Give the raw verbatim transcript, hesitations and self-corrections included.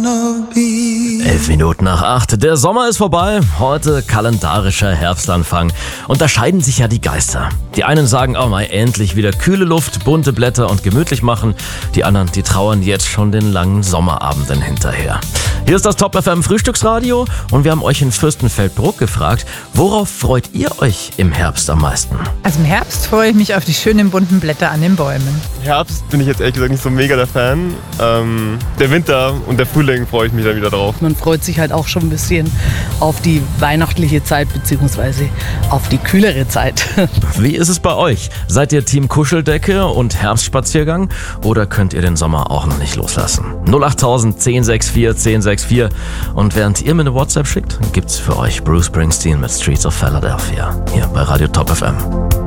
wanna be. Elf Minuten nach acht. Der Sommer ist vorbei. Heute kalendarischer Herbstanfang. Und da scheiden sich ja die Geister. Die einen sagen, oh mal, endlich wieder kühle Luft, bunte Blätter und gemütlich machen. Die anderen, die trauern jetzt schon den langen Sommerabenden hinterher. Hier ist das Top F M Frühstücksradio und wir haben euch in Fürstenfeldbruck gefragt, worauf freut ihr euch im Herbst am meisten? Also im Herbst freue ich mich auf die schönen bunten Blätter an den Bäumen. Herbst bin ich jetzt ehrlich gesagt nicht so mega der Fan. Ähm, der Winter und der Frühling freue ich mich dann wieder drauf. Man freut sich halt auch schon ein bisschen auf die weihnachtliche Zeit bzw. auf die kühlere Zeit. Wie ist es bei euch? Seid ihr Team Kuscheldecke und Herbstspaziergang oder könnt ihr den Sommer auch noch nicht loslassen? null achttausend, zehn sechs vier, zehn sechs vier und während ihr mir eine WhatsApp schickt, gibt's für euch Bruce Springsteen mit Streets of Philadelphia hier bei Radio Top F M.